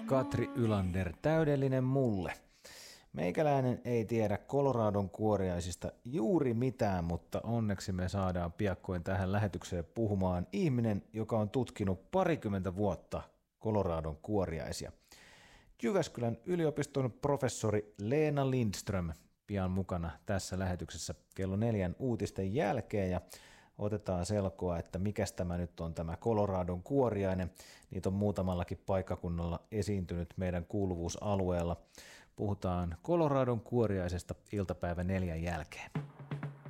Katri Ylander, täydellinen mulle. Meikäläinen ei tiedä Coloradon kuoriaisista juuri mitään, mutta onneksi me saadaan piakkoin tähän lähetykseen puhumaan ihminen, joka on tutkinut 20 vuotta Coloradon kuoriaisia. Jyväskylän yliopiston professori Leena Lindström pian mukana tässä lähetyksessä kello 4 uutisten jälkeen ja otetaan selkoa, että mikäs tämä nyt on tämä Coloradon kuoriainen. Niitä on muutamallakin paikkakunnalla esiintynyt meidän kuuluvuusalueella. Puhutaan Coloradon kuoriaisesta iltapäivä 4 jälkeen.